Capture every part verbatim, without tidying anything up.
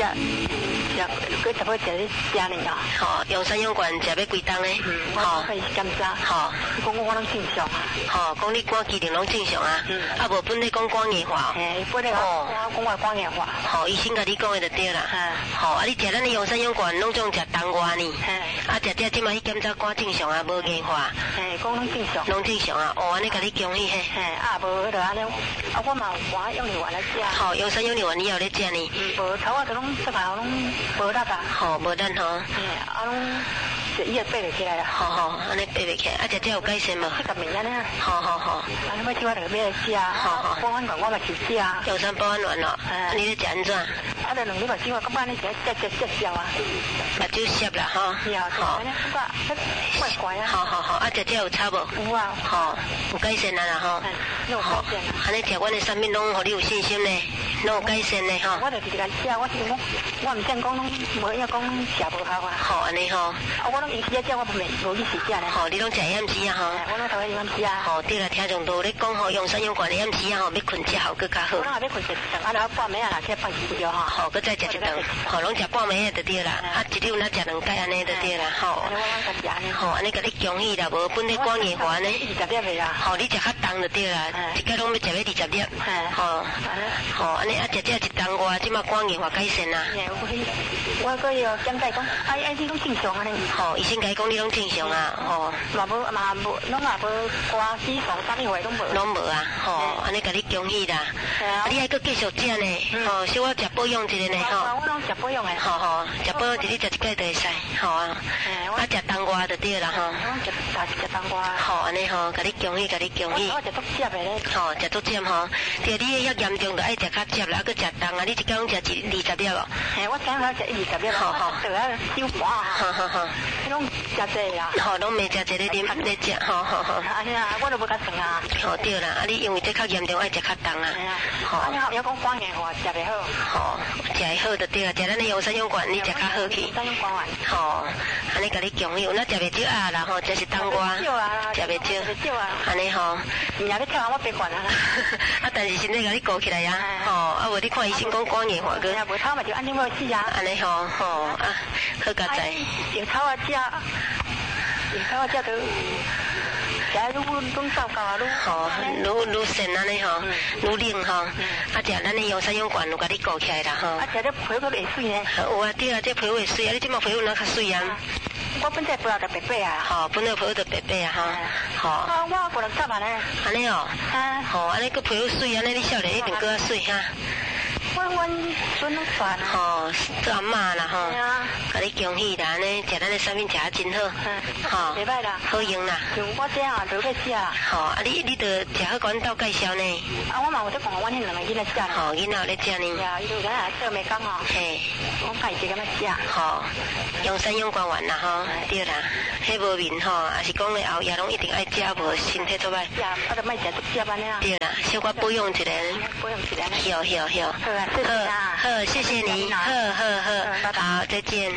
食佢就要食啲食呢啊。 吼，用山用管食要几档咧？ 嗯，吼，可以检查。吼，讲我拢正常啊。 吼，讲你肝机能拢正常啊。嗯。啊，无本来讲肝硬化。 嘿，本来我讲我肝硬化。 吼，医生甲你讲的就对啦。嗯。吼，啊，你食咱的用山用管拢总食冬瓜呢。嘿。啊，食食即摆去检查肝正常啊，无硬化。嘿， 讲拢正常。 拢正常啊，哦，安尼甲你恭喜嘿。 嘿，啊，无就安尼，啊，我嘛有肝用牛丸来食。 吼，用山用牛丸你也有咧食呢？ 嗯，无头啊，都拢即摆拢无力啊。吼， 无力吼。嘿， 啊拢。食伊也爬袂起来啦，吼吼，安尼爬袂起来，啊，食这有改善无？ 这个物安尼， 吼吼吼， 啊，你要叫我来买来食啊，吼吼，保安丸我嘛是食啊， 有三保安丸咯，啊，你咧食安怎？啊， 就两日目睭我感觉你食食食食啊， 目睭涩啦，吼， 吼，怪怪啊， 好好好，啊，食这有差无？ 有啊， 吼，有改善啦啦，吼， 有改善啦， 安尼食阮的产品拢互你有信心咧，拢有改善咧，吼。 我就是甲食，我是讲，我唔想讲拢无影讲食无效啊。 好，安尼吼。 啊，我拢饮食食，我不免无去食食咧。 吼，你拢食饮食啊，吼。 我拢头一饮食啊。 吼，对啦，听众都咧讲吼，用山用管的饮食啊，吼，要困之后更较好。 我拢要困一顿，啊，然后半暝啊，来去放食着吼。 吼，搁再食一顿，吼，拢食半暝的就对啦，啊，一日有哪食两盖安尼就对啦，吼。 安尼我拢甲食安尼。 吼，安尼甲你恭喜啦，无本来肝硬化呢。 二十粒的啦。吼， 你食较重就对啦，一盖拢要食要二十粒。吼，吼，安尼啊，食这一冬瓜，即马肝硬化改善啦。 我可以哦，检查讲，啊，啊，你拢正常安尼。 吼，医生甲伊讲你拢正常啊，吼。 嘛无嘛无，拢也无肝死亡啥物话拢无。 拢无啊，吼，安尼甲你恭喜啦。啊，你还搁继续食呢，吼，小我食保养一个呢，吼。 我拢食保养的。吼吼，食保养一日食一盖就会使，吼啊。啊，食冬瓜就对啦，吼。 我食食食冬瓜。 吼，安尼吼，甲你恭喜，甲你恭喜。 我食足咸的咧。 吼，食足咸吼，对，你遐严重就爱食较咸啦，啊，搁食冬啊，你一工拢食一二十粒哦。 嘿，我今日食一二十粒，吼吼，就啊少盘啊。 哈哈哈。 你拢食济啦？ 吼，拢未食济咧啉咧食，吼吼吼。 安尼啊，我都无甲算啊。 吼，对啦，啊，你因为这较严重，爱食较冬啊。 吼，安尼后要讲肝硬化食袂好。 吼，食会好就对啦，食咱的用山用管，你食较好去。 山用管丸。 吼，安尼甲你恭喜，有那食袂少啊啦，吼，这是冬瓜。 少啊， 食袂少。 食少啊。 安尼吼。 唔要你跳我别管啊。 啊，但是身体甲你顾起来呀，吼，啊，无你看医生讲肝硬化个。 啊，无头嘛就安尼要死啊。 安尼吼，吼，啊，好佳哉。 用头啊食，用头啊食都。食愈愈糟糕啊，愈吼，愈愈咸安尼吼，愈冷吼，啊，食咱的用山用管有甲你顾起来啦吼。 啊，食这皮肤会水呢？ 有啊，对啊，这皮肤会水啊，你即马皮肤哪较水啊？ 我本来皮肤就白白啊。 吼，本来皮肤就白白啊哈。吼。 啊，我五六十万呢。 安尼哦。啊。吼，安尼个皮肤水，安尼你少年一定搁较水哈。 我阮孙拢算啊。 吼，做阿嬷啦吼。对啊。甲你恭喜啦，安尼食咱的产品食啊真好。嗯。吼。袂歹啦。好用啦。 像我这啊，就要食啦。 吼，啊你你着食好，甲阮斗介绍呢。 啊，我嘛有在讲，阮迄两个囡仔食。 吼，囡仔有咧食呢。 呀，伊就在来做美工哦。嘿。我家己咁样食。吼， 用山用光丸啦吼，对啦，迄无面吼，也是讲咧后夜拢一定爱食，无身体做歹。食， 啊，就莫食足食安尼啊。 对啦，小可保养一下。 保养一下。 好好好。 好啊，谢谢啊。 好，谢谢你。好好好，好，再见。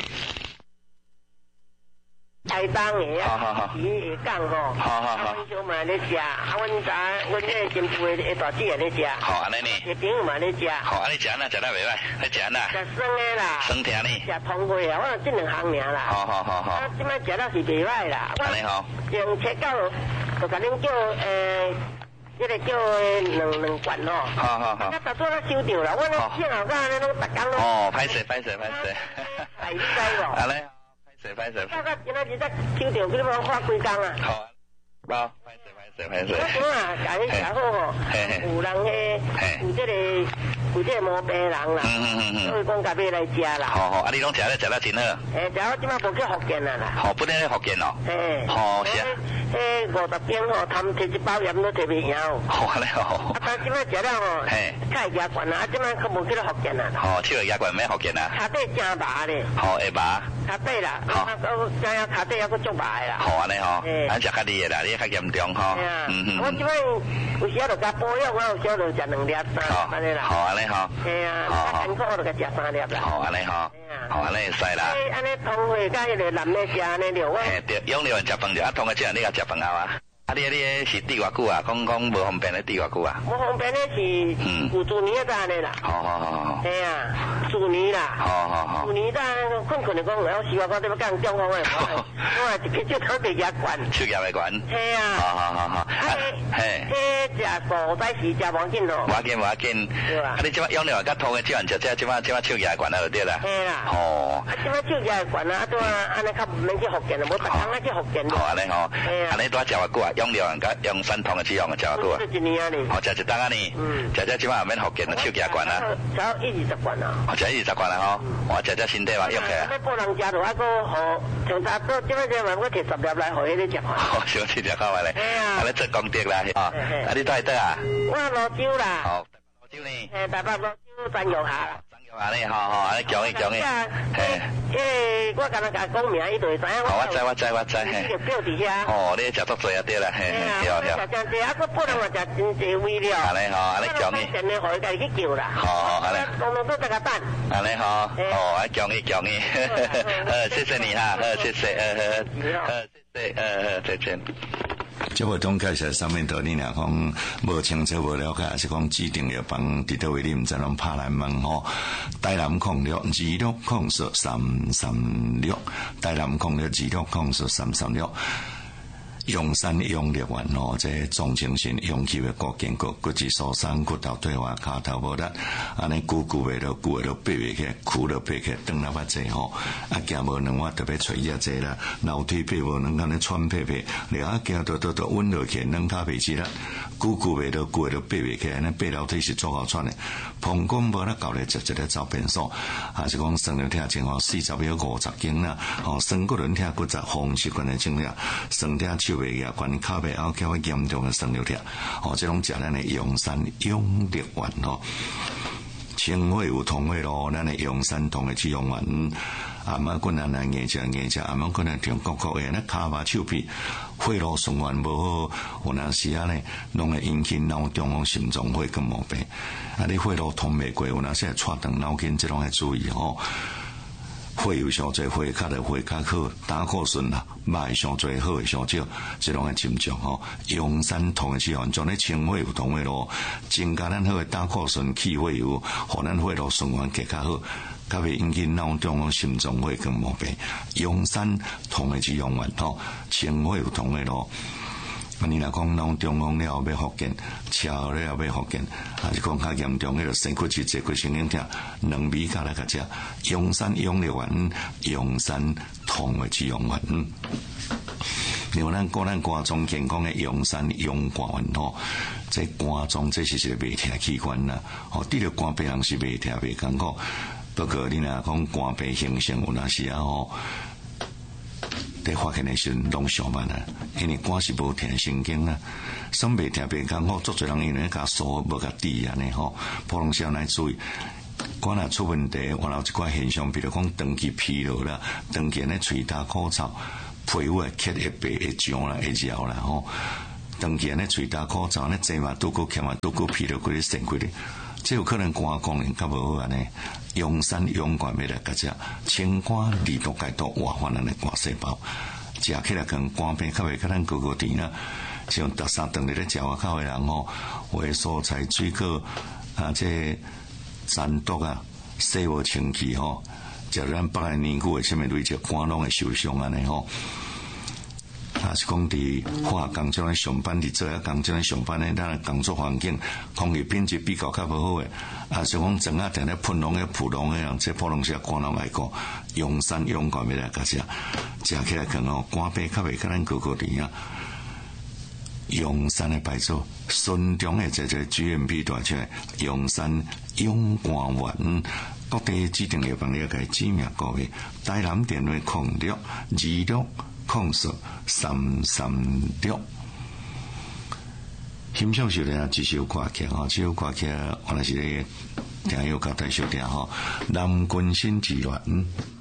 台东的啊，伊会讲吼， 好好好， 阮小嘛咧食，啊，阮昨阮迄个金厝的下大姊也咧食， 好安尼呢， 小朋友嘛咧食， 好安尼食那食得袂歹，来食那， 食酸的啦， 酸甜呢， 食通花啊，我这两项尔啦， 好好好好， 啊，即摆食了是袂歹啦， 安尼好， 从切到就甲恁叫诶。这个叫两两罐哦， 好好好。 我早做了收掉了，我那片后干那种逐工拢。 哦，歹势歹势歹势。 哎，你知无？ 安尼，歹势歹势。 我个今仔日才收掉，你帮我看几工啊？ 好。无，歹势歹势歹势。 我讲啊，家己食好吼，有人诶，有这个有这个毛病人啦，所以讲家己来食啦。 好好，啊你拢食咧食得真好。 诶，食我即摆无去福建啦啦。 好，不能去福建哦。 诶。 好是啊。 诶，五十斤吼，他们摕一包盐都摕袂赢哦。 好安尼哦。 啊，但即摆食了吼，嘿，较会牙关啊，啊，即摆可无去到福建啦。 好，去到牙关免福建啦。 骹底真麻咧。 好，会麻。 骹底啦，好，我知影骹底还佫足麻啦。 好安尼吼，咱食较厉的啦，你较严重吼。 嗯嗯。我即摆有时啊就加保养，我有时啊就食两粒三粒安尼啦。好安尼吼。嘿啊，啊艰苦我就甲食三粒啦。 好安尼吼。好安尼会使啦。 安尼通货甲迄个蓝的食安尼了，我。 嘿对，用了食饭就啊，通个食你甲食饭后啊。啊，你你是滴偌久啊？讲讲无方便咧滴偌久啊？ 无方便咧是，嗯，有做年仔安尼啦。 好好好好。 嘿啊。 去年啦。 好好好。 去年咱困困的讲，我希望我这要讲中风的，我一批就特别牙管。 手牙的管。 系啊。 好好好好。 嘿。嘿，食素在时食无紧咯。 无紧无紧。对啦。啊，你即摆用了甲痛的即款食食，即摆即摆手牙管啊就对啦。 嘿啦。哦。啊，即摆手牙管啊，啊都安尼较唔免去福建了，无逐工啊去福建。 好安尼吼。嘿啊。安尼多食偌久啊？用了甲用山痛的止用啊，食偌久啊？ 食一年啊呢。 哦，食一当啊呢。嗯。食食即摆也免福建了，手牙管啊。 食一二十罐啊。 哦，食一二十罐啊吼。我食食身体嘛用起来。 要帮人食着，啊个好，像早做即摆即嘛，我摕十粒来互伊咧食。 哦，想吃食好咧。 哎呀。 安尼做功德啦，哦。啊，你在倒啊？ 我泸州啦。 好，泸州呢？ 诶，台北泸州三药下啦。 三药下呢，好好，安尼强伊强伊。 嘿。诶，我刚刚甲讲名，伊就会知影。 好，我知我知我知。 你就标伫遐。 哦，你食足多啊对啦，嘿嘿，对对。 食真济，啊，佮不能话食真济味了。 安尼吼，安尼强伊。 真诶，互伊家己去叫啦。 好好，安尼。 拢拢都得个等。 安尼吼，哦，安强伊强伊。呃，谢谢你哈，呃，谢谢，呃呃，呃，谢谢，呃呃，再见。 这部总介绍上面头，你若讲无清楚、无了解，还是讲指定药房伫倒位，你毋知拢拍来问吼。台南控六二六控十三三六，台南控六二六控十三三六。用山用力丸吼，这总精神用起的骨筋骨骨质疏松，骨头退化，骹头无力，安尼久久袂落，久会落爬袂起，苦落爬起，转来发济吼。啊，行无两我特别找伊啊济啦，楼梯爬无能，安尼喘爬爬，了啊行到到到稳落去，两骹袂起啦，久久袂落，久会落爬袂起，安尼爬楼梯是足好喘的。膀胱无咧够咧，直直咧走便所，还是讲酸尿痛情况四十秒五十斤啦，吼酸骨轮痛骨折，风湿管的症了，酸痛手。胃牙管卡背后较严重的酸尿痛，哦，这种食咱的用山用力丸吼，清胃有通胃咯，咱的用山通的止用丸，阿妈困难来硬食硬食，阿妈困难中国国的那卡巴手皮，血路循环无好，有那时啊呢，拢会引起脑中风、心脏血管毛病，啊，你血路通袂过，有那时会断脑筋，这种要注意吼。血有上侪血卡的血卡好，胆固醇啦，脉上侪好的上少，这种嘅症状吼，用山通的时候，将咧清血有通的咯，增加咱好的胆固醇去血油，互咱血路循环更加好，较袂引起脑中风、心脏血管毛病。用山通的是用完吼，清血有通的咯。啊，你若讲脑中风了后要复健，车祸了后要复健，还是讲较严重，迄个身骨质、坐骨神经痛，两味加来个食，用山用力丸，用山通的止用丸。另外，咱讲咱肝脏健康的用山用肝丸吼，这肝脏这是一个袂痛器官啦，吼，得了肝病人是袂痛袂艰苦，不过你若讲肝病形成有那时啊吼。在发现的时候拢上慢啊，因为肝是无疼神经啦，什袂疼袂艰苦，足侪人因为甲疏无甲治安尼吼，普通小来注意，肝若出问题，或者一寡现象，比如讲长期疲劳啦，长期咧喙焦口臭，皮肤会kết会白会痒啦，会绕啦吼，长期咧喙焦口臭，咧坐嘛拄过欠嘛拄过疲劳嗰啲身躯咧。这有可能肝功能较无好安尼，用山用肝要来甲食，清肝利毒解毒活化咱的肝细胞，食起来跟肝病较袂较咱高高甜啦。像逐三顿日咧食外口的人吼，有诶蔬菜水果啊，这残毒啊，洗无清气吼，食咱北来年久诶，啥物类只肝拢会受伤安尼吼。啊，是讲伫化工厂咧上班，伫做啊工厂咧上班咧，咱工作环境、空气品质比较较无好诶。啊，是讲整啊定咧喷农诶、普农诶，这普农是肝囊来讲，用山用肝要来甲食，食起来可能肝病较袂较咱高高甜啊。用山诶牌子，顺中诶这这 G M P 大车，用山用肝丸。各地指定药房了解知名各位，台南电话零六二六。控诉三三六，欣赏时咧一首歌曲吼，这首歌曲原来是咧听友交代小听吼，南军新之恋。